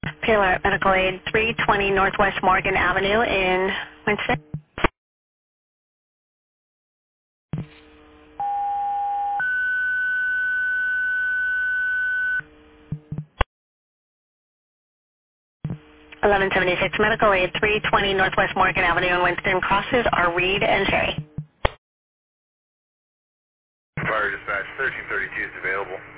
Taylor Medical Aid, 320 Northwest Morgan Avenue in Winston. (1176) Medical Aid, 320 Northwest Morgan Avenue in Winston. Crosses are Reed and Cherry. Fire dispatch 1332 is available.